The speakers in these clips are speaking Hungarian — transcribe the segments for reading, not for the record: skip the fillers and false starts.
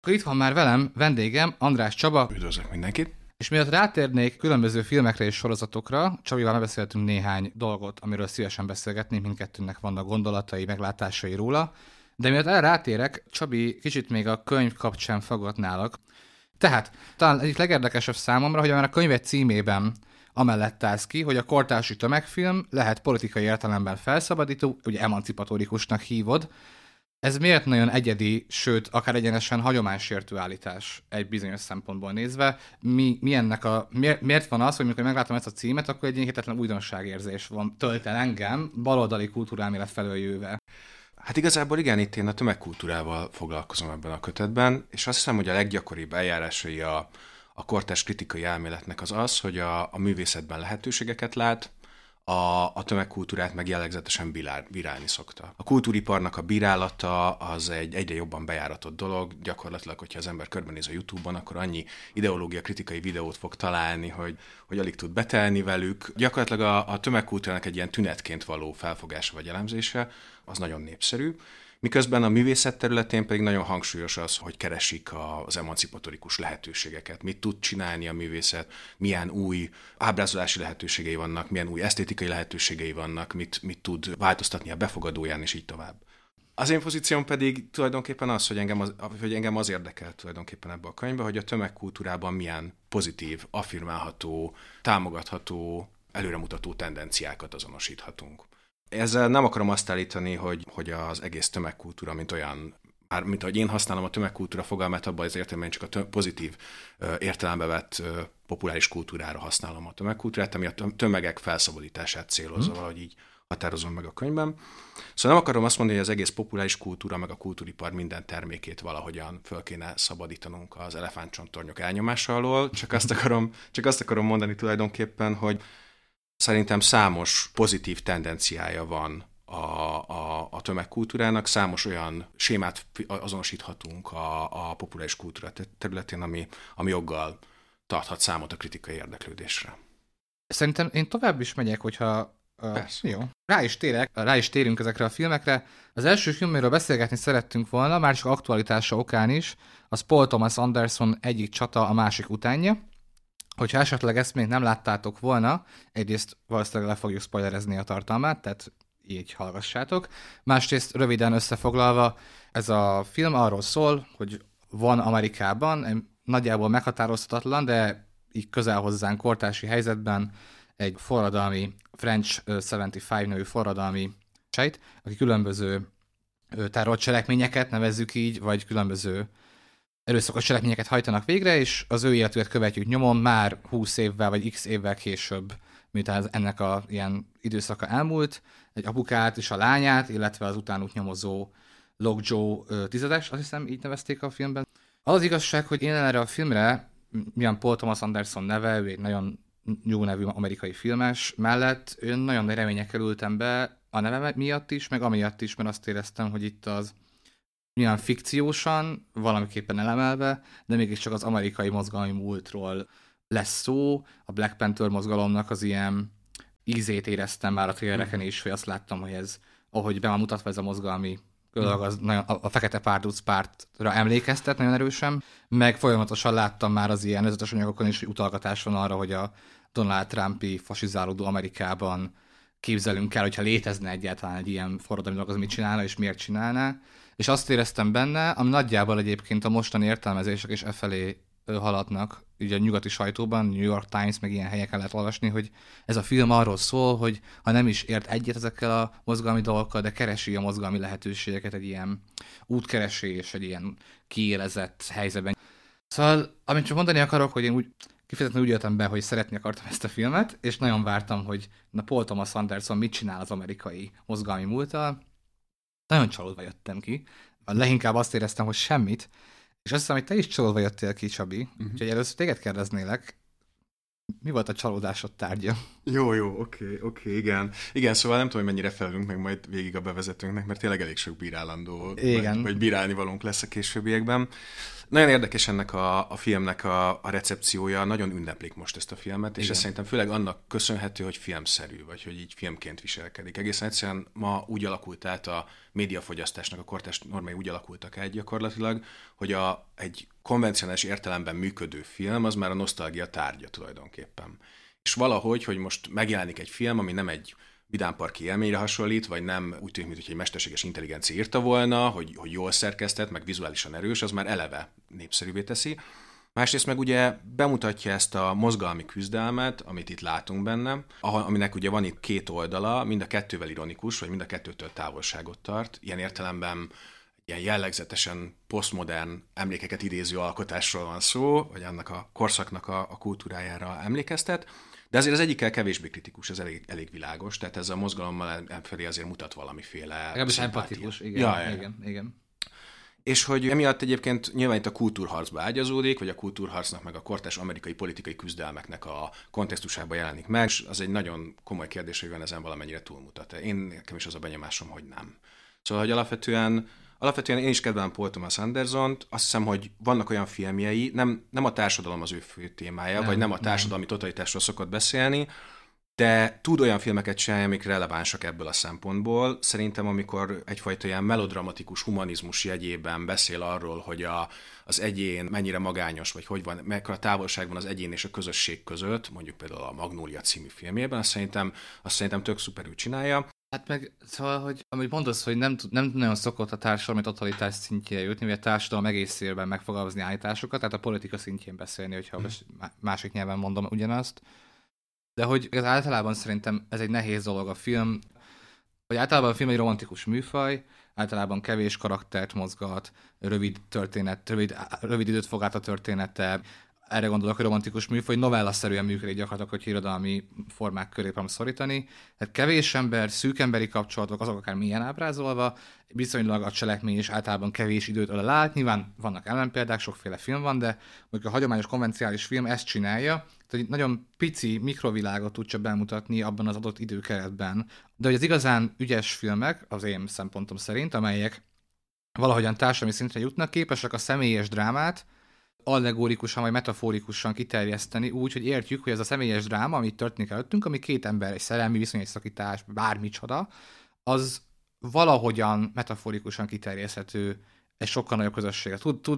Akkor itt van már velem vendégem, András Csaba. Üdvözlök mindenkit! És miatt rátérnék különböző filmekre és sorozatokra, Csabival megbeszéltünk néhány dolgot, amiről szívesen beszélgetnénk, mindkettőnek vannak gondolatai, meglátásai róla. De miatt erre rátérek, Csabi kicsit még a könyv kapcsán fogadnálak. Tehát talán egyik legérdekesebb számomra, hogy már a könyve címében amellett állsz ki, hogy a kortársi tömegfilm lehet politikai értelemben felszabadító, ugye emancipatórikusnak hívod. Ez miért nagyon egyedi, sőt, akár egyenesen hagyománysértő állítás egy bizonyos szempontból nézve? Miért van az, hogy amikor meglátom ezt a címet, akkor egy hihetetlen újdonságérzés van, tölt el engem baloldali kultúrálmélet felől jöve? Hát igazából igen, itt én a tömegkultúrával foglalkozom ebben a kötetben, és azt hiszem, hogy a leggyakoribb eljárásai a kortárs kritikai elméletnek az, hogy a művészetben lehetőségeket lát, a tömegkultúrát meg jellegzetesen bírálni szokta. A kultúriparnak a bírálata az egy egyre jobban bejáratott dolog, gyakorlatilag, hogyha az ember körbenéz a YouTube-on, akkor annyi ideológia kritikai videót fog találni, hogy alig tud betelni velük. Gyakorlatilag a tömegkultúrának egy ilyen tünetként való felfogása vagy elemzése, az nagyon népszerű. Miközben a művészet területén pedig nagyon hangsúlyos az, hogy keresik az emancipatorikus lehetőségeket. Mit tud csinálni a művészet, milyen új ábrázolási lehetőségei vannak, milyen új esztétikai lehetőségei vannak, mit tud változtatni a befogadóján, és így tovább. Az én pozícióm pedig tulajdonképpen az, hogy engem az érdekel tulajdonképpen ebbe a könyvbe, hogy a tömegkultúrában milyen pozitív, affirmálható, támogatható, előremutató tendenciákat azonosíthatunk. Ezzel nem akarom azt állítani, hogy az egész tömegkultúra, mint olyan, mint ahogy én használom a tömegkultúra fogalmát, abban az értelemben csak a pozitív értelembe vett populáris kultúrára használom a tömegkultúrát, ami a tömegek felszabadítását célozza, valahogy így határozom meg a könyvben. Szóval nem akarom azt mondani, hogy az egész populáris kultúra, meg a kultúripar minden termékét valahogyan föl kéne szabadítanunk az elefántcsontornyok elnyomása alól, csak azt akarom mondani tulajdonképpen, hogy szerintem számos pozitív tendenciája van a tömegkultúrának, számos olyan sémát azonosíthatunk a populáris kultúra területén, ami joggal tarthat számot a kritikai érdeklődésre. Szerintem én tovább is megyek, hogyha jó. Rá is térünk ezekre a filmekre. Az első film, amiről beszélgetni szerettünk volna, már csak aktualitása okán is, az Paul Thomas Anderson Egyik csata a másik utánja. Hogyha esetleg ezt még nem láttátok volna, egyrészt valószínűleg le fogjuk spoilerezni a tartalmát, tehát így hallgassátok. Másrészt röviden összefoglalva, ez a film arról szól, hogy van Amerikában, nagyjából meghatározhatatlan, de így közel hozzánk kortársi helyzetben egy forradalmi, French 75 nevű forradalmi sejt, aki különböző terrorcselekményeket, nevezzük így, vagy különböző erőszakos cselekményeket hajtanak végre, és az ő életüket követjük nyomon már 20 évvel vagy x évvel később, miután ennek a ilyen időszaka elmúlt, egy apukát és a lányát, illetve az utánuk nyomozó Log Joe tizedes, azt hiszem így nevezték a filmben. Az igazság, hogy én erre a filmre, milyen Paul Thomas Anderson neve, ő egy nagyon jó nevű amerikai filmes mellett, én nagyon nagy reményekkel ültem be a neve miatt is, meg amiatt is, mert azt éreztem, hogy itt az milyen fikciósan, valamiképpen elemelve, de mégiscsak az amerikai mozgalmi múltról lesz szó. A Black Panther mozgalomnak az ilyen ízét éreztem már a trailereken is, hogy azt láttam, hogy ez, ahogy be van mutatva ez a mozgalmi dolog, az nagyon a Fekete Párduc pártra emlékeztet nagyon erősen, meg folyamatosan láttam már az ilyen előzetes anyagokon is, hogy utalgatás van arra, hogy a Donald Trumpi fasizálódó Amerikában képzelünk el, hogyha létezne egyáltalán egy ilyen forradalmi dolog, az mit csinálna és miért csinálná. És azt éreztem benne, ami nagyjából egyébként a mostani értelmezések is efelé haladnak, ugye a nyugati sajtóban, New York Times, meg ilyen helyeken lehet olvasni, hogy ez a film arról szól, hogy ha nem is ért egyet ezekkel a mozgalmi dolgokkal, de keresi a mozgalmi lehetőségeket egy ilyen útkeresés, egy ilyen kiélezett helyzetben. Szóval, amit csak mondani akarok, hogy én kifejezetten úgy jöttem be, hogy szeretni akartam ezt a filmet, és nagyon vártam, hogy Paul Thomas Anderson mit csinál az amerikai mozgalmi múlttal. Nagyon csalódva jöttem ki. Leginkább azt éreztem, hogy semmit. És azt hiszem, hogy te is csalódva jöttél ki, Csabi. Úgyhogy először téged kérdeznélek. Mi volt a csalódásod tárgya? Jó, oké, igen. Igen, szóval nem tudom, hogy mennyire felülünk meg majd végig a bevezetőnknek, mert tényleg elég sok bírálandó, vagy bírálni valónk lesz a későbbiekben. Nagyon érdekes ennek a filmnek a recepciója, nagyon ünneplik most ezt a filmet, és ez szerintem főleg annak köszönhető, hogy filmszerű, vagy hogy így filmként viselkedik. Egészen egyszerűen ma úgy alakult át a médiafogyasztásnak, a kortárs normái úgy alakultak át gyakorlatilag, hogy egy konvencionális értelemben működő film, az már a nosztalgia tárgya tulajdonképpen. És valahogy, hogy most megjelenik egy film, ami nem egy vidámparki élményre hasonlít, vagy nem úgy tűnik, mintha egy mesterséges intelligencia írta volna, hogy jól szerkesztett, meg vizuálisan erős, az már eleve népszerűvé teszi. Másrészt meg ugye bemutatja ezt a mozgalmi küzdelmet, amit itt látunk benne, aminek ugye van itt két oldala, mind a kettővel ironikus, vagy mind a kettőtől távolságot tart. Ilyen értelemben ilyen jellegzetesen posztmodern emlékeket idéző alkotásról van szó, vagy annak a korszaknak a kultúrájára emlékeztet. De azért az egyikkel kevésbé kritikus, ez elég világos, tehát ez a mozgalommal felé azért mutat valamiféle... Legalábbis empatikus, igen. És hogy emiatt egyébként nyilván itt a kultúrharcba ágyazódik, vagy a kultúrharcnak meg a kortárs amerikai politikai küzdelmeknek a kontextusában jelenik meg, és az egy nagyon komoly kérdés, hogy van ezen valamennyire túlmutat. Nekem is az a benyomásom, hogy nem. Szóval, hogy alapvetően én is kedvelem Paul Thomas Andersont, azt hiszem, hogy vannak olyan filmjei, nem a társadalom az ő fő témája, vagy nem a társadalmi totalitásról szokott beszélni, de tud olyan filmeket csinálni, amik relevánsak ebből a szempontból. Szerintem, amikor egyfajta ilyen melodramatikus humanizmus jegyében beszél arról, hogy az egyén mennyire magányos, vagy hogy van, mekkora távolság van az egyén és a közösség között, mondjuk például a Magnólia című filmjében, azt szerintem tök szuperül csinálja. Hát meg, szóval, hogy amit mondasz, hogy nem nagyon szokott a társadalmi totalitás szintjére jutni, vagy a társadalom egészében megfogalmazni állításokat, tehát a politika szintjén beszélni, hogyha másik nyelven mondom ugyanazt. De hogy ez általában szerintem ez egy nehéz dolog a film, hogy általában a film egy romantikus műfaj, általában kevés karaktert mozgat, rövid időt fog át a története, erre gondolok, hogy romantikus műfaj, novellaszerűen működik gyakorlatilag, hogy irodalmi formák köré próbálom szorítani. Tehát kevés ember, szűk emberi kapcsolatok, azok akár milyen ábrázolva, viszonylag a cselekmény is általában kevés időt ölel át. Nyilván vannak ellenpéldák, sokféle film van, de mondjuk a hagyományos konvencionális film ezt csinálja, tehát nagyon pici mikrovilágot tud csak bemutatni abban az adott időkeretben. De hogy az igazán ügyes filmek, az én szempontom szerint, amelyek valahogyan társadalmi szintre jutnak, képesek a személyes drámát allegorikusan vagy metaforikusan kiterjeszteni úgy, hogy értjük, hogy ez a személyes dráma, amit történik előttünk, ami két ember, egy szerelmi viszony, egy szakítás, bármicsoda, az valahogyan metaforikusan kiterjeszthető egy sokkal nagyobb közösségre.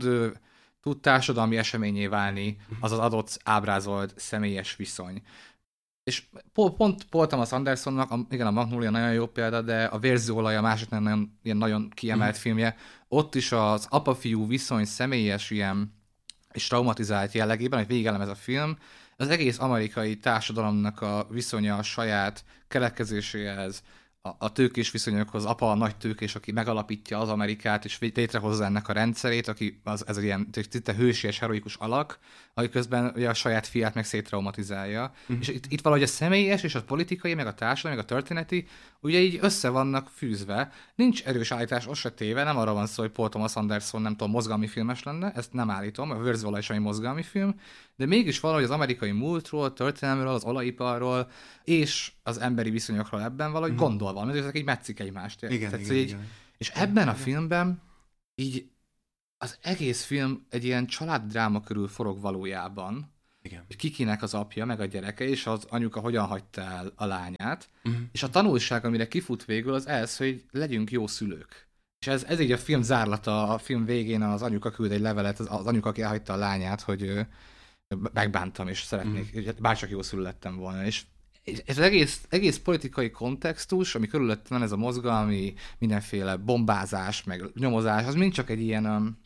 Tud társadalmi eseményé válni az adott ábrázolt személyes viszony. És pont Paul Thomas Andersonnak, igen, a Magnólia nagyon jó példa, de a Vérzőolaj a másik nagyon kiemelt filmje, ott is az apa-fiú viszony személyes ilyen és traumatizált jellegében, hogy végelem ez a film, az egész amerikai társadalomnak a viszonya a saját keletkezéséhez, a tőkés viszonyokhoz, apa a nagy tőkés, aki megalapítja az Amerikát, és létrehozza ennek a rendszerét, aki ez egy ilyen hősies, heroikus alak, aki közben ugye a saját fiát meg széttraumatizálja. És itt valahogy a személyes, és a politikai, meg a társadalmi, meg a történeti, ugye így össze vannak fűzve. Nincs erős állítás, az se téve, nem arra van szó, hogy Paul Thomas Anderson, nem tudom, mozgalmi filmes lenne, ezt nem állítom, a Vérzőolaj is egy mozgalmi film, de mégis valahogy az amerikai múltról, történelmről, az olajiparról, és az emberi viszonyokról ebben valahogy gondol valami, ezek így metszik egymást. Igen. És ebben a filmben így az egész film egy ilyen családdráma körül forog valójában, hogy kikinek az apja, meg a gyereke, és az anyuka hogyan hagyta el a lányát, és a tanulság, amire kifut végül, az ez, hogy legyünk jó szülők. És ez így a film zárlata, a film végén az anyuka küld egy levelet, az anyuka, aki elhagyta a lányát, hogy megbántam, és szeretnék, bárcsak jó szülő lettem volna. És ez az egész politikai kontextus, ami körülöttem van, ez a mozgalmi, mindenféle bombázás, meg nyomozás, az mind csak egy ilyen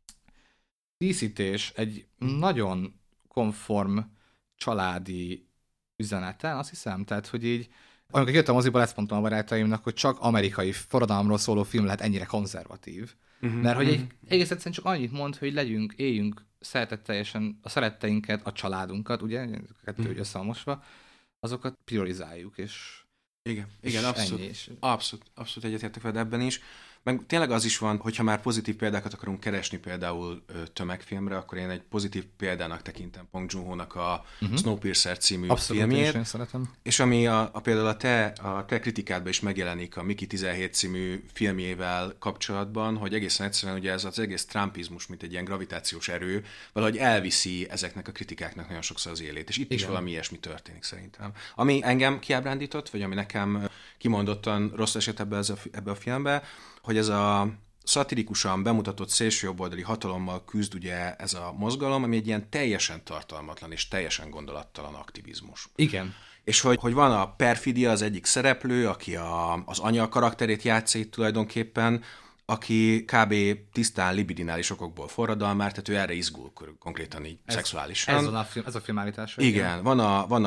díszítés, egy nagyon konform családi üzeneten, azt hiszem. Tehát, hogy így, amikor jöttem moziból, ezt mondtam a barátaimnak, hogy csak amerikai forradalomról szóló film lehet ennyire konzervatív. Mert hogy egész egyszerűen csak annyit mond, hogy éljünk szeretetteljesen a szeretteinket, a családunkat, ugye, kettő összehamosva, azokat priorizáljuk, és igen, abszolút egyetértek veled ebben is. Meg tényleg az is van, hogyha már pozitív példákat akarunk keresni például tömegfilmre, akkor én egy pozitív példának tekintem Bong Joon-hónak a Snowpiercer című filmjét. És ami például a te kritikádban is megjelenik a Mickey 17 című filmjével kapcsolatban, hogy egészen egyszerűen ugye ez az egész trumpizmus, mint egy ilyen gravitációs erő, valahogy elviszi ezeknek a kritikáknak nagyon sokszor az élét. És itt is valami ilyesmi történik szerintem. Ami engem kiábrándított, vagy ami nekem kimondottan rossz eset ebbe a filmbe, hogy ez a szatirikusan bemutatott szélsőjobboldali hatalommal küzd ugye ez a mozgalom, ami egy ilyen teljesen tartalmatlan és teljesen gondolattalan aktivizmus. Igen. És hogy van a perfidia, az egyik szereplő, aki az anya karakterét játszik tulajdonképpen, aki kb. Tisztán libidinális okokból forradalmár, tehát ő erre izgul konkrétan így szexuálisan. Ez a film állítása. Igen, van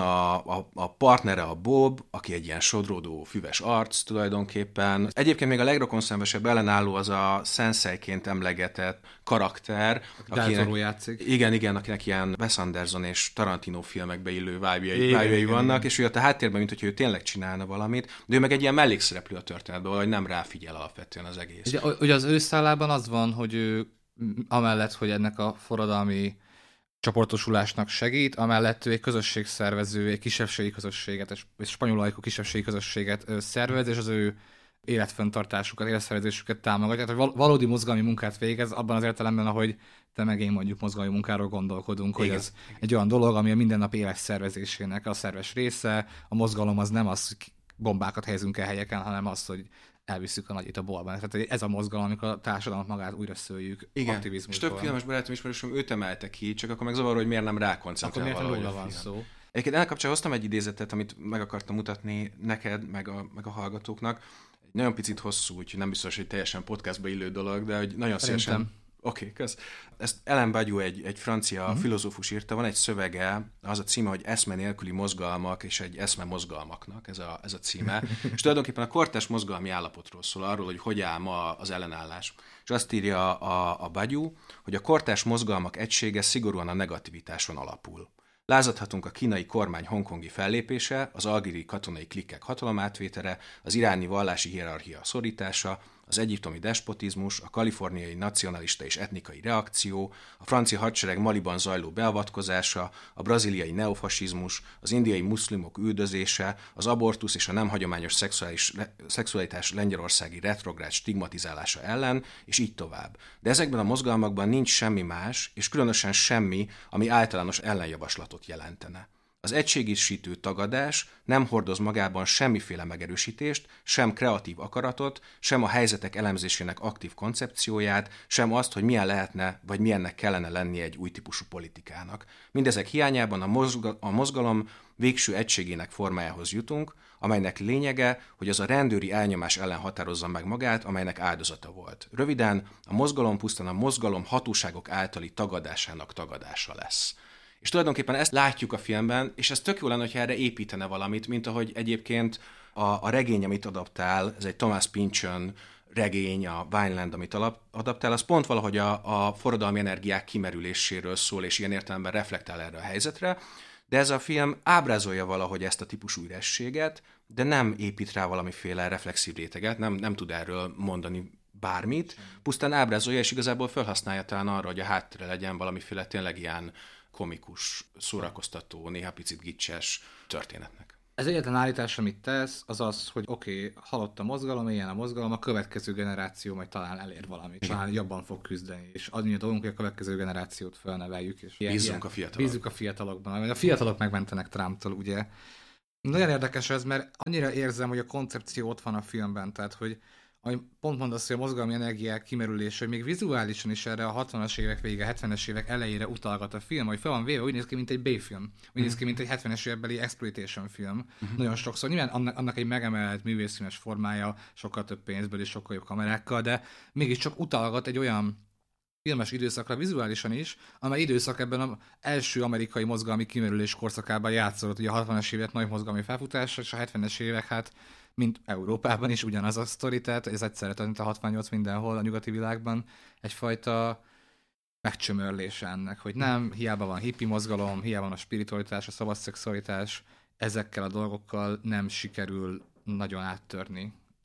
a partnere a Bob, aki egy ilyen sodródó, füves arc tulajdonképpen. Egyébként még a legrokonszenvesebb ellenálló az a Senseiként emlegetett karakter. Akinek játszik. Igen, akinek ilyen Wes Anderson és Tarantino filmekbe illő vibe-jai vannak, és ő a háttérben, mint hogyha ő tényleg csinálna valamit, de ő meg egy ilyen mellékszereplő a történetben, vagy nem ráfigyel alapvetően az egész. Ugye az ő szállában az van, hogy ő amellett, hogy ennek a forradalmi csoportosulásnak segít, amellett ő egy közösségszervező, egy kisebbségi közösséget, egy spanyolajkú kisebbségi közösséget szervez, és az ő életfenntartásukat, életszervezésüket támogatja. Tehát valódi mozgalmi munkát végez abban az értelemben, ahogy te meg én mondjuk mozgalmi munkáról gondolkodunk, hogy ez egy olyan dolog, ami a mindennapi élet szervezésének a szerves része. A mozgalom az nem az, hogy bombákat helyezünk el helyeken, hanem az, hogy elviszük a nagyit a bolban. Tehát ez a mozgalom, amikor a társadalmat magát újra szőjük aktivizmusból. És több filmes barátom ismerősöm őt emelte ki, csak akkor meg zavaró, hogy miért nem rákoncentrál valahogy a van szó. Egyébként ennek kapcsán hoztam egy idézetet, amit meg akartam mutatni neked, meg a hallgatóknak. Egy nagyon picit hosszú, úgyhogy nem biztos, hogy teljesen podcastba illő dolog, de hogy nagyon szívesen... Oké, kösz. Ezt Alain Badiou, egy francia filozófus írta, van egy szövege, az a címe, hogy Eszme nélküli mozgalmak és egy eszme mozgalmaknak, ez a címe. És tulajdonképpen a kortárs mozgalmi állapotról szól, arról, hogy áll ma az ellenállás. És azt írja a Badiou, hogy a kortárs mozgalmak egysége szigorúan a negativitáson alapul. Lázadhatunk a kínai kormány hongkongi fellépése, az algéri katonai klikkek hatalomátvétele, az iráni vallási hierarchia szorítása, az egyiptomi despotizmus, a kaliforniai nacionalista és etnikai reakció, a francia hadsereg Maliban zajló beavatkozása, a braziliai neofasizmus, az indiai muszlimok üldözése, az abortusz és a nem hagyományos szexualitás lengyelországi retrográd stigmatizálása ellen, és így tovább. De ezekben a mozgalmakban nincs semmi más, és különösen semmi, ami általános ellenjavaslatot jelentene. Az egységesítő tagadás nem hordoz magában semmiféle megerősítést, sem kreatív akaratot, sem a helyzetek elemzésének aktív koncepcióját, sem azt, hogy milyen lehetne, vagy milyennek kellene lennie egy új típusú politikának. Mindezek hiányában a mozgalom végső egységének formájához jutunk, amelynek lényege, hogy az a rendőri elnyomás ellen határozza meg magát, amelynek áldozata volt. Röviden, a mozgalom pusztán a mozgalom hatóságok általi tagadásának tagadása lesz. És tulajdonképpen ezt látjuk a filmben, és ez tök jó lenne, hogyha erre építene valamit, mint ahogy egyébként a regény, amit adaptál, ez egy Thomas Pynchon regény, a Vineland, amit adaptál, az pont valahogy a forradalmi energiák kimerüléséről szól, és ilyen értelemben reflektál erre a helyzetre, de ez a film ábrázolja valahogy ezt a típusú ürességet, de nem épít rá valamiféle reflexív réteget, nem tud erről mondani bármit, pusztán ábrázolja, és igazából felhasználja talán arra, hogy a háttere legyen valamiféle tényleg ilyen komikus, szórakoztató, néha picit gicses történetnek. Ez egyetlen állítás, amit tesz, az az, hogy oké, halott a mozgalom, ilyen a mozgalom, a következő generáció majd talán elér valamit, talán jobban fog küzdeni, és annyi a dolgunk, hogy a következő generációt felneveljük. És bízzunk a fiatalokban. A fiatalok megmentenek Trumptól, ugye. Nagyon érdekes ez, mert annyira érzem, hogy a koncepció ott van a filmben, tehát hogy ami pont mondasz, hogy a mozgalmi energiák kimerülése, hogy még vizuálisan is erre a 60-as évek vége, 70-es évek elejére utalgat a film, hogy fel van véve, úgy néz ki, mint egy B-film. Úgy néz ki, mint egy 70-es évekbeli exploitation film. Nagyon sokszor. Nyilván annak egy megemelt művészfilmes formája, sokkal több pénzből és sokkal jobb kamerákkal, de mégiscsak utalgat egy olyan filmes időszakra vizuálisan is, amely időszak ebben az első amerikai mozgalmi kimerülés korszakában játszódott. Ugye a 60-as évek nagy mozgalmi felfutásra, és a 70-es évek mint Európában is ugyanaz a sztori, tehát ez egyszerre történt a 68 mindenhol a nyugati világban, egyfajta megcsömörlése ennek, hogy nem, hiába van hippi mozgalom, hiába van a spiritualitás, a szabad szexualitás, ezekkel a dolgokkal nem sikerül nagyon áttörni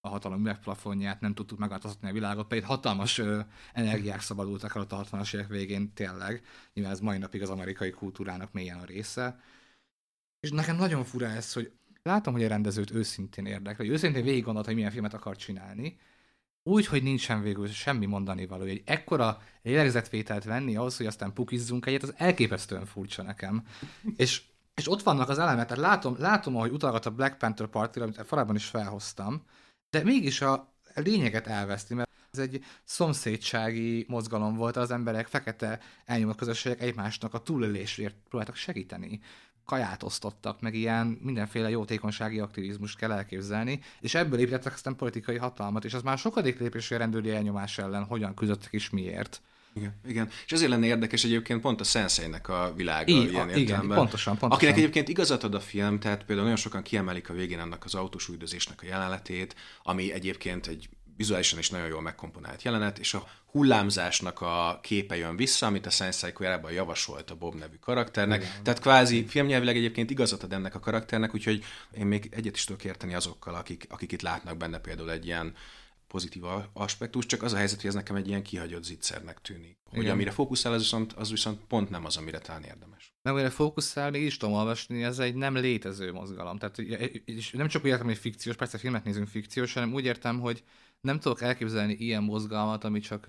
a hatalom üvegplafonját, nem tudtuk megváltoztatni a világot, pedig hatalmas energiák szabadultak el a 60-as évek végén tényleg. Nyilván ez mai napig az amerikai kultúrának mélyen a része. És nekem nagyon fura ez, hogy látom, hogy a rendezőt őszintén érdekel, hogy őszintén végig gondolta, hogy milyen filmet akar csinálni, úgy, hogy nincsen végül semmi mondani való. Egy ekkora lélegzetvételt venni ahhoz, hogy aztán pukizzunk egyet, az elképesztően furcsa nekem. És ott vannak az elemek, tehát látom, ahogy utalgat a Black Panther Party-ra, amit korábban is felhoztam, de mégis a lényeget elveszti, mert ez egy szomszédsági mozgalom volt, az emberek, fekete elnyomott közösségek egymásnak a túlélésért próbáltak segíteni. Kaját osztottak, meg ilyen mindenféle jótékonysági aktivizmust kell elképzelni, és ebből építettek aztán politikai hatalmat, és az már sokadik lépésű a rendőri elnyomás ellen hogyan küzdöttek és miért. Igen. És ezért lenne érdekes egyébként pont a Senseinek a világa ilyen értelemben. Pontosan. Akinek egyébként igazat ad a film, tehát például nagyon sokan kiemelik a végén annak az autós üldözésnek a jelenetét, ami egyébként egy vizuálisan is nagyon jól megkomponált jelenet, és a hullámzásnak a képe jön vissza, amit a Sensei korábban javasolt a Bob nevű karakternek. Igen. Tehát kvázi filmnyelvileg egyébként igazat ad ennek a karakternek, úgyhogy én még egyet is tudok érteni azokkal, akik itt látnak benne például egy ilyen pozitív aspektus, csak az a helyzet, hogy ez nekem egy ilyen kihagyott zicsernek tűnik. Igen. Hogy amire fókuszál, az viszont pont nem az, amire talán érdemes. Nem, amire fókuszál, még is tudom olvasni, ez egy nem létező mozgalom. Tehát és nem csak úgy értem, hogy fikciós, persze filmet nézünk fikciós, hanem úgy értem, hogy nem tudok elképzelni ilyen mozgalmat,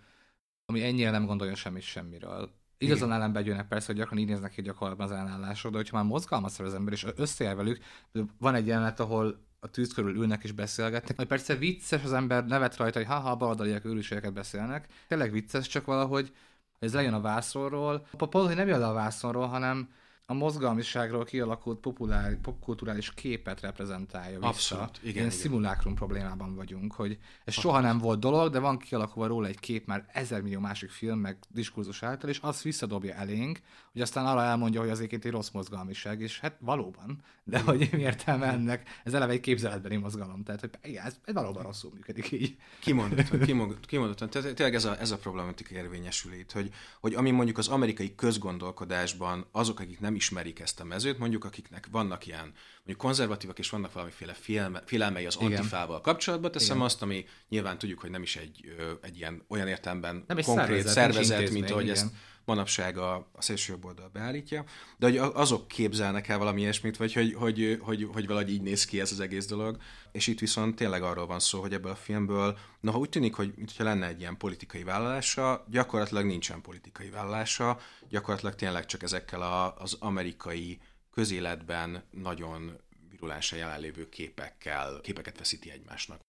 ami ennyire nem gondoljon semmit semmiről. Igazán ellenbe jönnek persze, hogy gyakran így néznek ki gyakorlatban az ellenállások, de hogyha már mozgalmat szervez az ember, és összejel velük, van egy jelenet, ahol a tűz körül ülnek és beszélgetnek, hogy persze vicces, az ember nevet rajta, hogy ha baloldaliak őrültségeket beszélnek. Tényleg vicces, csak valahogy ez lejön a vászonról. Hogy nem jön le a vászonról, hanem a mozgalmiságról kialakult popkulturális képet reprezentálja vissza. Abszolút, igen. Ilyen szimulákrum problémában vagyunk, hogy ez soha nem volt dolog, de van kialakulva róla egy kép már 1000 millió másik film, meg diskurzus által, és azt visszadobja elénk, hogy aztán arra elmondja, hogy az egy rossz mozgalmiság, és hát valóban, de hogy mi értelme ennek, ez eleve egy képzeletbeli mozgalom, tehát hogy igen, ez valóban rosszul működik így. Kimondottan. Tehát tényleg ez a problematika érvényesül itt, hogy ami mondjuk az amerikai közgondolkodásban azok, akik nem ismerik ezt a mezőt, mondjuk akiknek vannak ilyen mondjuk konzervatívak, és vannak valamiféle félelmei az antifával kapcsolatban, teszem azt, ami nyilván tudjuk, hogy nem is egy ilyen olyan értelemben nem konkrét szervezet, mint ahogy ezt manapság a szélsőjobb oldal beállítja, de hogy azok képzelnek el valami ilyesmit, vagy hogy valahogy így néz ki ez az egész dolog, és itt viszont tényleg arról van szó, hogy ebből a filmből, noha úgy tűnik, hogy mintha lenne egy ilyen politikai vállalása, gyakorlatilag nincsen politikai vállalása, gyakorlatilag tényleg csak ezekkel az amerikai közéletben nagyon virulánsan jelenlévő képeket veszíti egymásnak.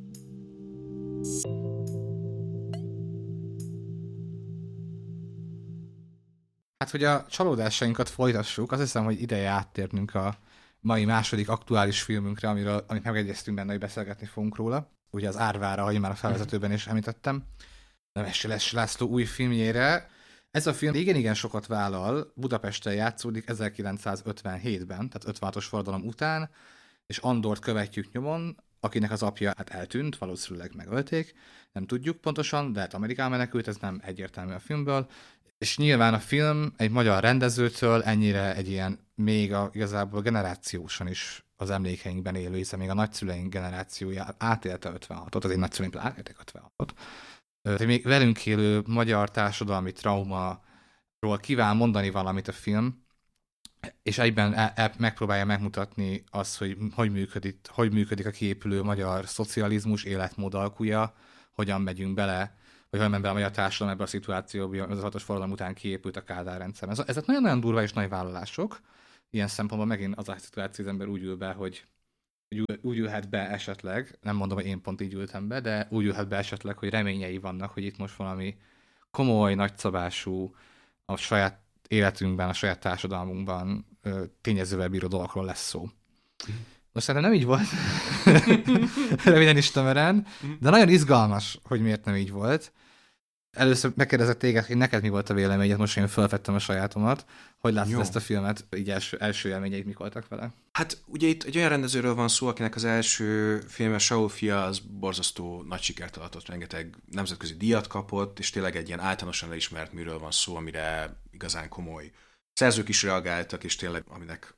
Hát, hogy a csalódásainkat folytassuk, azt hiszem, hogy ideje áttérnünk a mai második aktuális filmünkre, amit megegyeztünk benne, hogy beszélgetni fogunk róla. Ugye az Árvára, ahogy már a felvezetőben is említettem. Nemesi László új filmjére. Ez a film igen sokat vállal, Budapesten játszódik 1957-ben, tehát 56-os forradalom után, és Andort követjük nyomon, akinek az apja eltűnt, valószínűleg megölték, nem tudjuk pontosan, de hát Amerikában menekült, ez nem egyértelmű a filmből. És nyilván a film egy magyar rendezőtől ennyire egy ilyen még igazából generációsan is az emlékeinkben élő, hiszen még a nagyszüleink generációja átélte 56-ot, az én nagyszüleink átélték 56-ot. Még velünk élő magyar társadalmi traumáról kíván mondani valamit a film, és egyben megpróbálja megmutatni azt, hogy működik a kiépülő magyar szocializmus életmód alkúja, hogyan megyünk bele, hogy hogyan ment bele a magyar társadalom ebbe a szituációba, az 6-os forradalom után kiépült a Kádár rendszer. Ezek nagyon-nagyon durva és nagy vállalások. Ilyen szempontból megint az a szituáció, az ember úgy ül be, hogy úgy ülhet be esetleg, nem mondom, hogy én pont így ültem be, de úgy ülhet be esetleg, hogy reményei vannak, hogy itt most valami komoly, nagyszabású, a saját életünkben, a saját társadalmunkban tényezővel bíró dolgokról lesz szó. Most szerintem nem így volt, röviden is tömören, de nagyon izgalmas, hogy miért nem így volt. Először megkérdezett téged, hogy neked mi volt a véleményed, most én felvettem a sajátomat. Hogy látod ezt a filmet, így első élményeid mik voltak vele? Hát ugye itt egy olyan rendezőről van szó, akinek az első filme, Saul fia, az borzasztó nagy sikert adott, rengeteg nemzetközi díjat kapott, és tényleg egy ilyen általánosan elismert műről van szó, amire igazán komoly szerzők is reagáltak, és tényleg aminek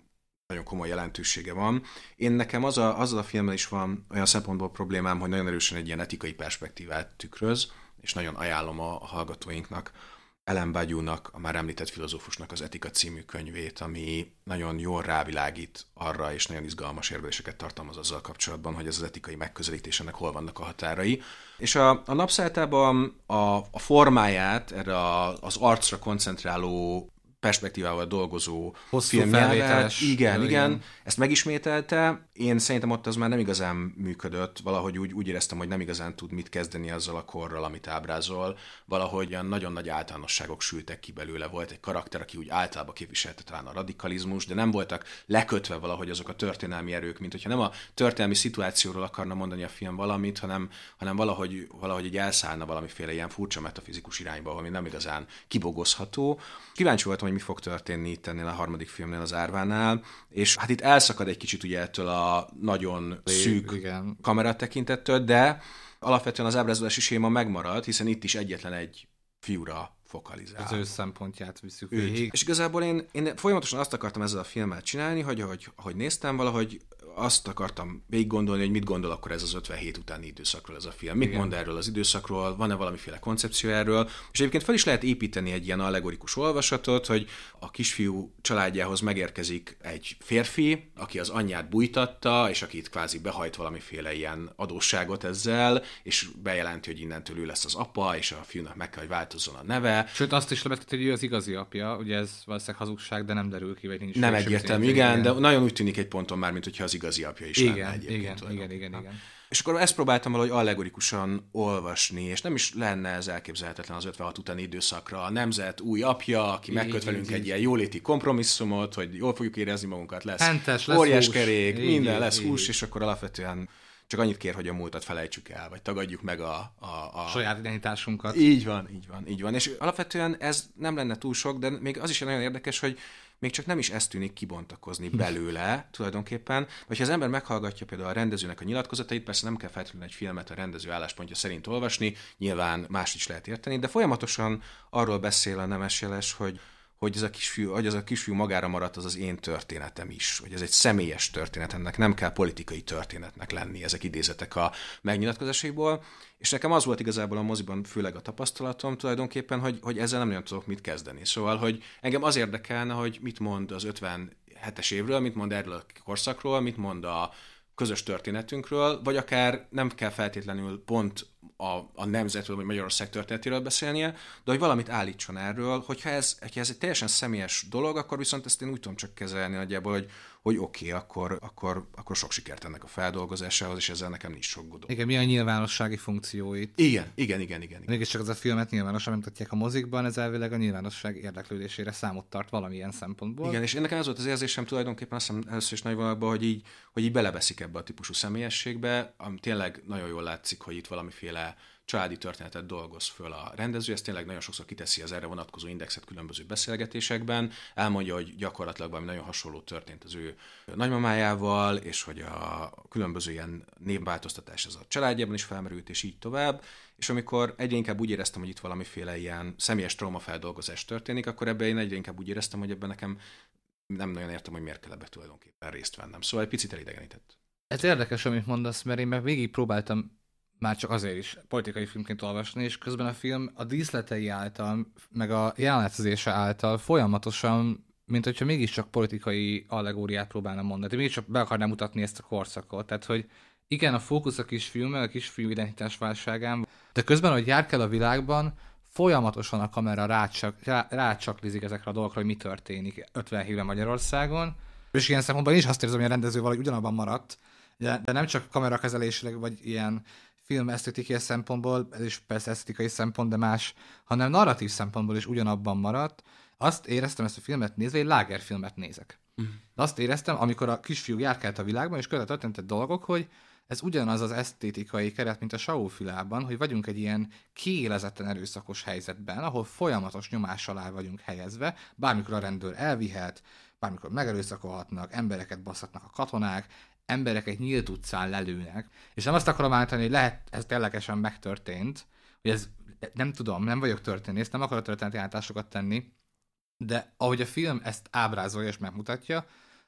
nagyon komoly jelentősége van. Nekem azzal a filmmel is van olyan szempontból problémám, hogy nagyon erősen egy ilyen etikai perspektívát tükröz, és nagyon ajánlom a hallgatóinknak Ellen Badiounak, a már említett filozófusnak az Etika című könyvét, ami nagyon jól rávilágít arra, és nagyon izgalmas érveléseket tartalmaz azzal kapcsolatban, hogy ez az etikai megközelítésének hol vannak a határai. És a napszálltában a formáját erre az arcra koncentráló perspektívával dolgozó filmnyelvet. Igen, ezt megismételte. Én szerintem ott az már nem igazán működött, valahogy úgy éreztem, hogy nem igazán tud mit kezdeni azzal a korral, amit ábrázol. Valahogy olyan nagyon nagy általánosságok sültek ki belőle. Volt egy karakter, aki úgy általában képviselte talán a radikalizmus, de nem voltak lekötve valahogy azok a történelmi erők, mint hogyha nem a történelmi szituációról akarna mondani a film valamit, hanem valahogy így elszállna valamiféle ilyen furcsa metafizikus irányba, ami nem igazán kibogozható. Kíváncsi voltam, hogy mi fog történni itt ennél a harmadik filmnél, az Árvánál, és hát itt elszakad egy kicsit ugye ettől a nagyon szűk kameratekintettől, de alapvetően az ábrázolási séma megmarad, hiszen itt is egyetlen egy fiúra fokalizál. Az ő szempontját visszük végig. És igazából én folyamatosan azt akartam ezzel a filmmel csinálni, hogy ahogy néztem, valahogy azt akartam végig gondolni, hogy mit gondol akkor ez az 57 utáni időszakról ez a film. Mit mond erről az időszakról, van-e valamiféle koncepció erről, és egyébként fel is lehet építeni egy ilyen allegorikus olvasatot, hogy a kisfiú családjához megérkezik egy férfi, aki az anyját bújtatta, és akit kvázi behajt valamiféle ilyen adósságot ezzel, és bejelenti, hogy innentől ő lesz az apa, és a fiúnak meg kell, hogy változzon a neve. Sőt, azt is lebetett, hogy ő az igazi apja, ugye ez valószínűleg hazugság, de nem derül ki, vagy nincs. Nem egyértelmű, igen, de nagyon úgy tűnik egy ponton már, mint hogyha az igazi apja is lenne egyébként. Igen. És akkor ezt próbáltam valahogy allegorikusan olvasni, és nem is lenne ez elképzelhetetlen az 56 utáni időszakra. A nemzet új apja, aki megköt velünk egy ilyen jóléti kompromisszumot, hogy jól fogjuk érezni magunkat, lesz óriás kerék, minden lesz hús, és akkor alapvetően csak annyit kér, hogy a múltat felejtsük el, vagy tagadjuk meg a saját identitásunkat. Így van. És alapvetően ez nem lenne túl sok, de még az is nagyon érdekes, hogy még csak nem is ez tűnik kibontakozni belőle tulajdonképpen, vagy ha az ember meghallgatja például a rendezőnek a nyilatkozatait, persze nem kell feltétlenül egy filmet a rendező álláspontja szerint olvasni, nyilván más is lehet érteni, de folyamatosan arról beszél a Nemes Jeles, hogy ez a kisfiú magára maradt, az én történetem is, hogy ez egy személyes történet, ennek nem kell politikai történetnek lenni, ezek idézetek a megnyilatkozásaiból, és nekem az volt igazából a moziban főleg a tapasztalatom tulajdonképpen, hogy ezzel nem nagyon tudok mit kezdeni. Szóval, hogy engem az érdekelne, hogy mit mond az 57-es évről, mit mond erről a korszakról, mit mond a közös történetünkről, vagy akár nem kell feltétlenül pont a nemzetről vagy Magyarország történetéről beszélnie, de hogy valamit állítson erről, hogyha ez egy teljesen személyes dolog, akkor viszont ezt én úgy tudom csak kezelni nagyjából, hogy oké, akkor sok sikert ennek a feldolgozásához, és ezzel nekem nincs sok godó. Igen, mi a nyilvánossági funkcióit? Igen. Mégiscsak az a filmet nyilvánosan bemutatják a mozikban, ez elvileg a nyilvánosság érdeklődésére számot tart valamilyen szempontból. Igen, és nekem az volt az érzésem tulajdonképpen, azt hiszem először is nagy vonalban, hogy így beleveszik ebbe a típusú személyességbe, ami tényleg nagyon jól látszik, hogy itt valamiféle családi történetet dolgoz föl a rendező, ezt tényleg nagyon sokszor kiteszi az erre vonatkozó indexet különböző beszélgetésekben, elmondja, hogy gyakorlatilag valami nagyon hasonló történt az ő nagymamájával, és hogy a különböző ilyen névváltoztatás az a családjában is felmerült, és így tovább, és amikor egyre inkább úgy éreztem, hogy itt valamiféle ilyen személyes traumafeldolgozás történik, akkor ebben én egyre inkább úgy éreztem, hogy ebben nekem nem nagyon értem, hogy miért kell ebbe tulajdonképpen részt vennem. Szóval egy picit elidegenített. Ez érdekes, amit mondasz, mert én meg végig próbáltam már csak azért is politikai filmként olvasni, és közben a film a díszletei által, meg a jelenetezése által folyamatosan, mint hogyha mégiscsak politikai allegóriát próbálna mondani, de mégiscsak be akarnám mutatni ezt a korszakot. Tehát, hogy igen, a fókusz a kisfiú, meg a kisfiú identitásválságán, de közben, hogy jár kell a világban, folyamatosan a kamera rácsaklizik ezekre a dolgokra, hogy mi történik 57-ben Magyarországon. És ilyen szempontból én is azt érzem, hogy a rendező valahogy ugyanabban maradt, de nem csak kamerakezelésileg, vagy ilyen film esztetikai szempontból, ez is persze esztetikai szempont, de más, hanem narratív szempontból is ugyanabban maradt. Azt éreztem ezt a filmet nézve, egy lágerfilmet nézek. De azt éreztem, amikor a kisfiú járkált a világban, és közben történtek dolgok, hogy ez ugyanaz az esztétikai keret, mint a Saul-filában, hogy vagyunk egy ilyen kiélezetten erőszakos helyzetben, ahol folyamatos nyomás alá vagyunk helyezve, bármikor a rendőr elvihet, bármikor megerőszakolhatnak, embereket baszhatnak a katonák, embereket nyílt utcán lelőnek, és nem azt akarom állítani, hogy lehet, ez ténylegesen megtörtént, hogy ez, nem tudom, nem vagyok történész, nem akarok történeti állításokat tenni, de ahogy a film ezt ábrázolja és megmutatja,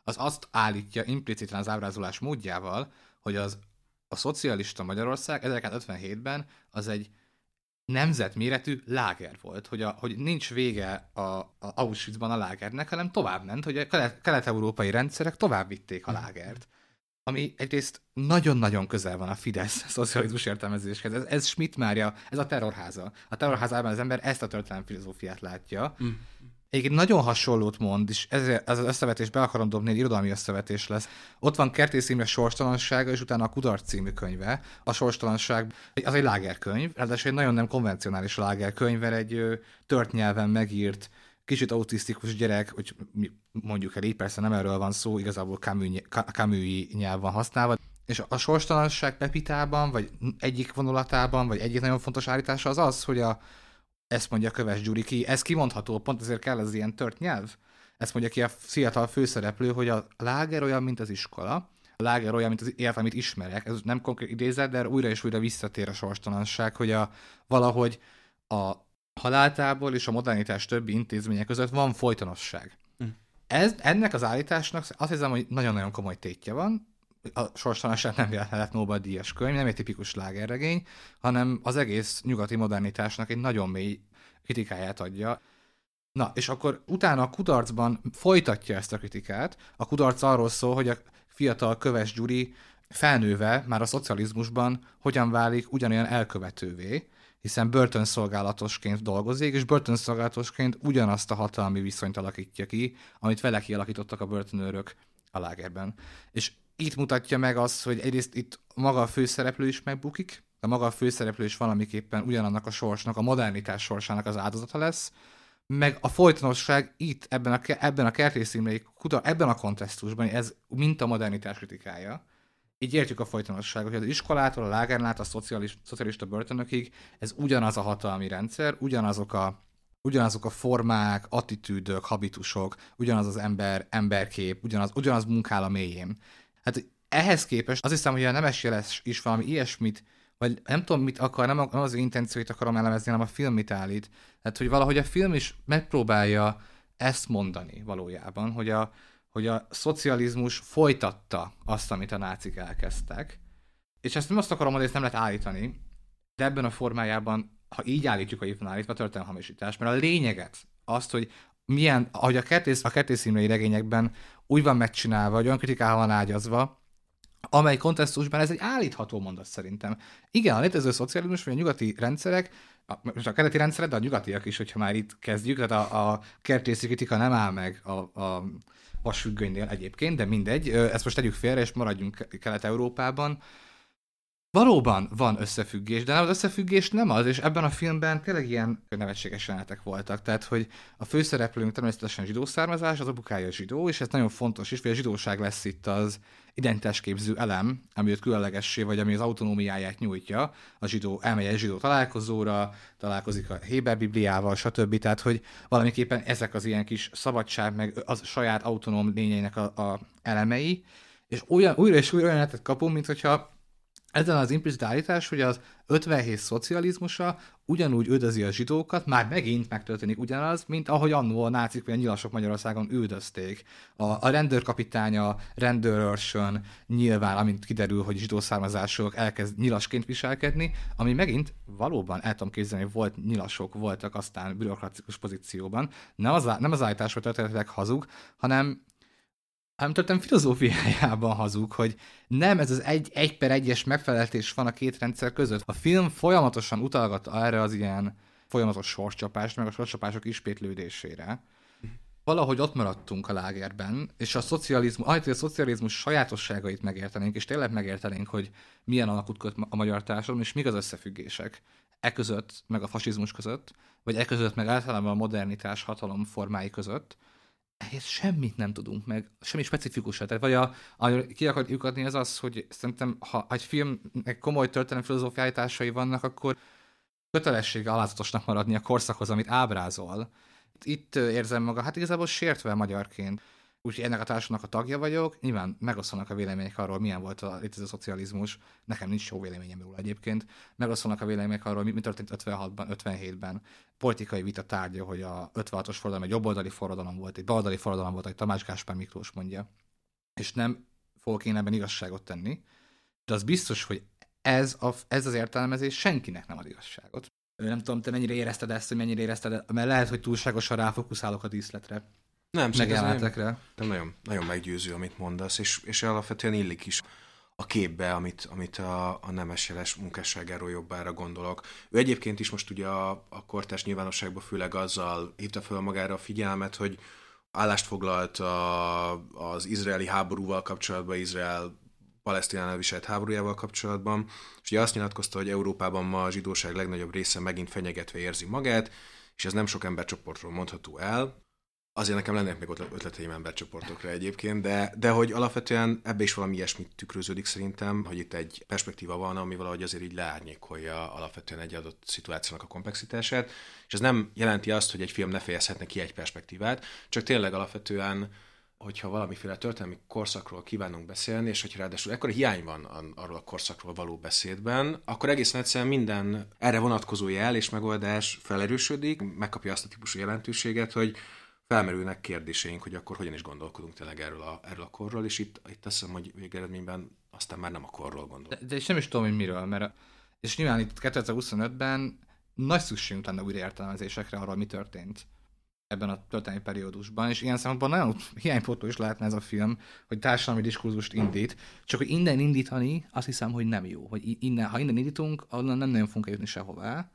az azt állítja impliciten az ábrázolás módjával, hogy a szocialista Magyarország 1957-ben az egy nemzetméretű láger volt, hogy nincs vége a Auschwitzban a lágernek, hanem tovább ment, hogy a kelet-európai rendszerek tovább vitték a lágert. Ami egyrészt nagyon-nagyon közel van a Fidesz szocializmus értelmezéshez. Ez Schmidt Mária, ez a terrorháza. A terrorházában az ember ezt a történelmi filozófiát látja. Egyébként nagyon hasonlót mond, és ez az összevetés be akarom dobni, egy irodalmi összevetés lesz. Ott van Kertész Imre Sorstalansága, és utána a Kudarc című könyve. A Sorstalanság az egy lágerkönyv, ráadásul egy nagyon nem konvencionális lágerkönyv, mert egy tört nyelven megírt, kicsit autisztikus gyerek, hogy mondjuk el így, persze nem erről van szó, igazából Camus-i nyelv van használva, és a sorstalanság Pepitában, vagy egyik vonulatában, vagy egyik nagyon fontos állítása az az, hogy ezt mondja Köves Gyuri ki, ez kimondható, pont ezért kell ez ilyen tört nyelv. Ezt mondja ki a fiatal főszereplő, hogy a láger olyan, mint az iskola, a láger olyan, mint az élet, amit ismerek. Ez nem konkrét idézet, de újra és újra visszatér a sorstalanság, hogy valahogy a haláltábor és a modernitás többi intézmények között van folytonosság. Ennek az állításnak azt hiszem, hogy nagyon-nagyon komoly tétje van. A sorstalanság nem lett Nobel-díjas könyv, nem egy tipikus slágerregény, hanem az egész nyugati modernitásnak egy nagyon mély kritikáját adja. Na, és akkor utána a Kudarcban folytatja ezt a kritikát. A Kudarc arról szól, hogy a fiatal Köves Gyuri felnőve már a szocializmusban hogyan válik ugyanolyan elkövetővé, hiszen börtönszolgálatosként dolgozik, és börtönszolgálatosként ugyanazt a hatalmi viszonyt alakítja ki, amit vele kialakítottak a börtönőrök a lágerben. És itt mutatja meg azt, hogy egyrészt itt maga a főszereplő is megbukik, de maga a főszereplő is valamiképpen ugyanannak a sorsnak, a modernitás sorsának az áldozata lesz, meg a folytonosság itt, ebben a Kertész Imrei ebben a kontextusban, ez mint a modernitás kritikája. Így értjük a folytonosságot, hogy az iskolától, a lágern át a szocialista börtönökig ez ugyanaz a hatalmi rendszer, ugyanazok a formák, attitűdök, habitusok, ugyanaz az emberkép, ugyanaz munkál a mélyén. Hát ehhez képest azt hiszem, hogy a Nemes Jeles is valami ilyesmit, vagy nem tudom mit akar, nem az intencióit akarom elemezni, hanem a film mit állít. Tehát, hogy valahogy a film is megpróbálja ezt mondani valójában, hogy a szocializmus folytatta azt, amit a nácik elkezdtek. És ezt nem azt akarom mondani, ezt nem lehet állítani, de ebben a formájában, ha így állítjuk, hogy itt van állítva, történelmhamisítás, mert a lényeget, azt, hogy milyen, ahogy a Kertész Imrei regényekben úgy van megcsinálva, hogy olyan kritikával van ágyazva, amely kontextusban ez egy állítható mondat szerintem. Igen, a létező szocializmus, vagy a nyugati rendszerek, a keleti rendszerek, de a nyugatiak is, hogyha már itt kezdjük, tehát a kertészi kritika nem áll meg a vasfüggönynél egyébként, de mindegy, ezt most tegyük félre, és maradjunk Kelet-Európában. Valóban van összefüggés, de az összefüggés nem az, és ebben a filmben tényleg ilyen nevetséges jelenetek voltak. Tehát, hogy a főszereplőnk természetesen zsidó származás, az apukája zsidó, és ez nagyon fontos is, hogy a zsidóság lesz itt az identitásképző elem, ami őt különlegessé, vagy ami az autonómiáját nyújtja. A zsidó elmegy egy zsidó találkozóra, találkozik a Héber Bibliával, stb. Tehát, hogy valamiképpen ezek az ilyen kis szabadság, meg az saját autonóm lényeinek a elemei, és újra és újra olyan kapunk, mint hogyha ezen az implicit állítás, hogy az 57 szocializmusa ugyanúgy üldözi a zsidókat, már megint megtörténik ugyanaz, mint ahogy annó a nácik vagy a nyilasok Magyarországon üldözték. A rendőrkapitánya, rendőrőrsön nyilván, amint kiderül, hogy zsidó származások elkezd nyilasként viselkedni, ami megint valóban el tudom képzelni, hogy volt nyilasok, voltak aztán bürokratikus pozícióban. Nem az állítás, hogy történetileg hazug, hanem történet filozófiájában hazug, hogy nem ez az egy per egyes megfelelés van a két rendszer között. A film folyamatosan utalgat erre az ilyen folyamatos sorscsapást, meg a sorscsapások ismétlődésére. Valahogy ott maradtunk a lágerben, és a szocializmus sajátosságait megértenénk, és tényleg megértenénk, hogy milyen alakut köt a magyar társadalom, és mik az összefüggések e között, meg a fasizmus között, vagy e között, meg általában a modernitás hatalom formái között. Ehhez semmit nem tudunk meg, semmi specifikusat. Tehát vagy ki akarjuk adni, az az, hogy szerintem, ha egy filmnek komoly történelmi filozófiai állításai vannak, akkor kötelessége alázatosnak maradni a korszakhoz, amit ábrázol. Itt érzem maga, hát igazából sértve magyarként. Úgyhogy ennek a társadalomnak a tagja vagyok, nyilván megoszolnak a vélemények arról, milyen volt a létező szocializmus, nekem nincs jó véleményem róla egyébként, megoszolnak a vélemények arról, mi történt 56-ban, 57-ben, politikai vita tárgya, hogy a 56-os forradalom egy jobboldali forradalom volt, egy baloldali forradalom volt, ahogy Tamás Gáspár Miklós mondja. és nem fogok én ebben igazságot tenni, de az biztos, hogy ez az értelmezés senkinek nem ad igazságot. Nem tudom, te mennyire érezted ezt, hogy mennyire érezted, mert lehet, hogy túlságosan ráfokuszálok a díszletre. Nem, megjelenetekre. Nem nagyon, nagyon meggyőző, amit mondasz, és alapvetően illik is a képbe, amit a nemesjeles munkásságáról jobbára gondolok. Ő egyébként is most ugye a kortárs nyilvánosságban főleg azzal hívta fel magára a figyelmet, hogy állást foglalt az izraeli háborúval kapcsolatban, Izrael Palesztinánál viselt háborújával kapcsolatban, és ugye azt nyilatkozta, hogy Európában ma a zsidóság legnagyobb része megint fenyegetve érzi magát, és ez nem sok embercsoportról mondható el. Azért nekem lennének még ötleteim embercsoportokra egyébként, de hogy alapvetően ebbe is valami ilyesmit tükröződik szerintem, hogy itt egy perspektíva van, ami valahogy azért így leárnyékolja alapvetően egy adott szituációnak a komplexitását, és ez nem jelenti azt, hogy egy film ne fejezhetne ki egy perspektívát, csak tényleg alapvetően, hogyha valamiféle történelmi korszakról kívánunk beszélni, és hogyha ráadásul ekkora hiány van arról a korszakról való beszédben, akkor egészen egyszerűen minden erre vonatkozó jel és megoldás felerősödik, megkapja azt a típusú jelentőséget, hogy felmerülnek kérdéseink, hogy akkor hogyan is gondolkodunk tényleg erről a korról, és itt azt hiszem, hogy végeredményben aztán már nem a korról gondolunk. De és nem is tudom, hogy miről, mert és nyilván itt 2025-ben nagy szükségünk lenne újraértelmezésekre arról, mi történt ebben a történelmi periódusban, és ilyen szempontból nagyon hiánypótló is lehetne ez a film, hogy társadalmi diskurzust indít, csak hogy innen indítani, azt hiszem, hogy nem jó. Hogy ha innen indítunk, onnan nem nagyon fogunk jutni sehová.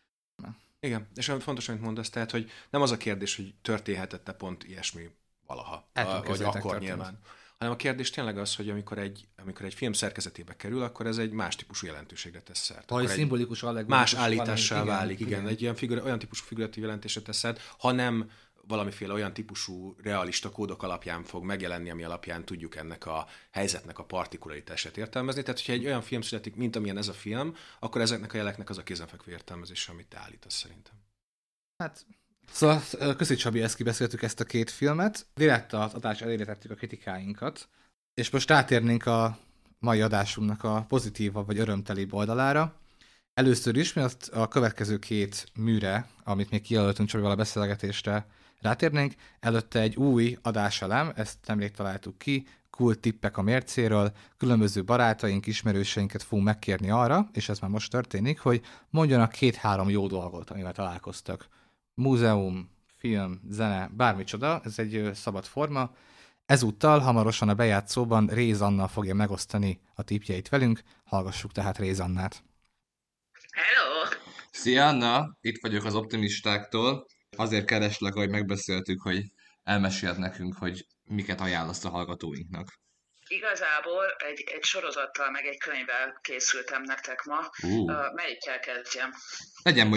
Igen, és fontos, amit mondasz, tehát, hogy nem az a kérdés, hogy történhetett-e pont ilyesmi valaha, vagy akkor nyilván, hanem a kérdés tényleg az, hogy amikor egy film szerkezetébe kerül, akkor ez egy más típusú jelentőségre tesz szert. Vagy szimbolikus, más állítással válik, igen, egy olyan típusú figuratív jelentésre tesz szert, ha nem valamiféle olyan típusú realista kódok alapján fog megjelenni, ami alapján tudjuk ennek a helyzetnek a partikularitását értelmezni. Tehát, hogyha egy olyan film születik, mint amilyen ez a film, akkor ezeknek a jeleknek az a kézenfekvő értelmezése, amit te állítasz szerintem. Hát, szóval köszi Csabi, ezt kibeszéltük ezt a két filmet. Direkt az adás elére tettük a kritikáinkat, és most rátérnénk a mai adásunknak a pozitívabb vagy örömtelibb oldalára. Először is, mert a következő két műre, amit még kijelöltünk Csabival a beszélgetésre, rátérnénk. Előtte egy új adáselem, ezt nemrég találtuk ki, cool tippek a mércéről, különböző barátaink, ismerőseinket fogunk megkérni arra, és ez már most történik, hogy mondjanak 2-3 jó dolgot, amivel találkoztak. Múzeum, film, zene, bármicsoda, ez egy szabad forma. Ezúttal hamarosan a bejátszóban Réz Anna fogja megosztani a tippjeit velünk, hallgassuk tehát Réz Annát. Hello! Szia Anna, itt vagyok az optimistáktól. Azért kereslek, hogy megbeszéltük, hogy elmeséld nekünk, hogy miket ajánlasz a hallgatóinknak. Igazából egy sorozattal meg egy könyvvel készültem nektek ma. Melyikkel kezdjem? Legyen